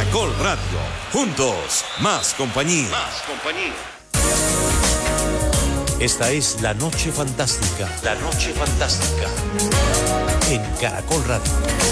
Caracol Radio. Juntos, más compañía. Esta es La Noche Fantástica. La Noche Fantástica. En Caracol Radio.